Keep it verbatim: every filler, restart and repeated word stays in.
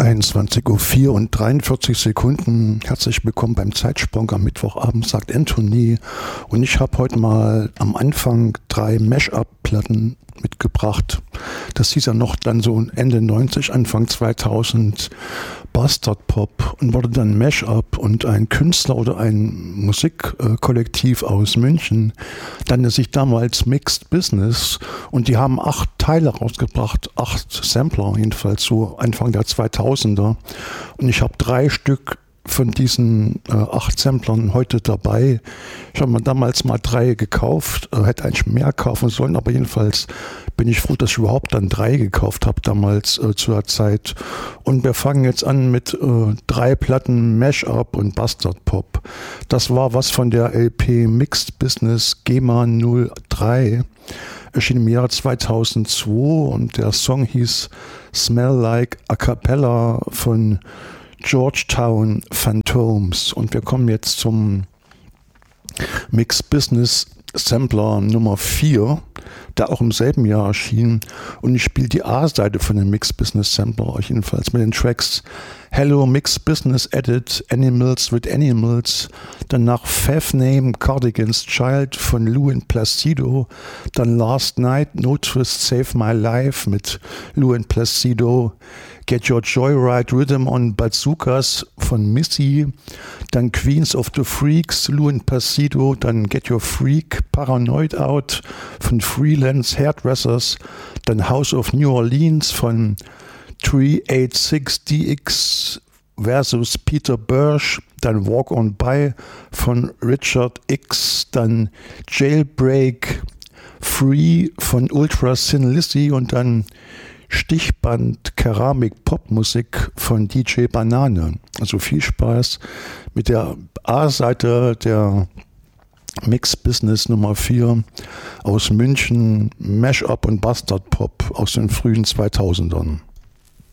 einundzwanzig Uhr vier und dreiundvierzig Sekunden. Herzlich willkommen beim Zeitsprung am Mittwochabend, sagt Anthony. Und ich habe heute mal am Anfang drei Mash-up-Platten mitgebracht. Das hieß ja noch dann so Ende neunzig, Anfang zweitausend Bastard Pop und wurde dann Mash-up, und ein Künstler oder ein Musikkollektiv aus München nannte sich damals Mixed Business, und die haben acht Teile rausgebracht, acht Sampler jedenfalls so Anfang der zweitausender, und ich habe drei Stück von diesen äh, acht Samplern heute dabei. Ich habe mir damals mal drei gekauft, äh, hätte eigentlich mehr kaufen sollen, aber jedenfalls bin ich froh, dass ich überhaupt dann drei gekauft habe damals äh, zu der Zeit. Und wir fangen jetzt an mit äh, drei Platten Mash-up und Bastard Pop. Das war was von der L P Mixed Business GEMA null drei. Erschien im Jahr zweitausendzwei, und der Song hieß Smell Like a Cappella von Georgetown Phantoms. Und wir kommen jetzt zum Mixed Business Sampler Nummer vier, der auch im selben Jahr erschien. Und ich spiele die A-Seite von dem Mixed Business Sampler euch jedenfalls mit den Tracks Hello Mixed Business Edit, Animals with Animals, danach Faith Name Cardigan's Child von Lou and Placido, dann Last Night No Twist Save My Life mit Lou and Placido, Get Your Joyride Rhythm on Bazookas von Missy, dann Queens of the Freaks, Lou and Placido, dann Get Your Freak, Paranoid Out von Freelance Hairdressers, dann House of New Orleans von drei acht sechs D X versus Peter Bursch, dann Walk On By von Richard X, dann Jailbreak Free von Ultra Thin Lizzy und dann Stichband Keramik Popmusik von D J Banane. Also viel Spaß mit der A-Seite der Mixed Business Nummer vier aus München, Mash-up und Bastard Pop aus den frühen zweitausendern.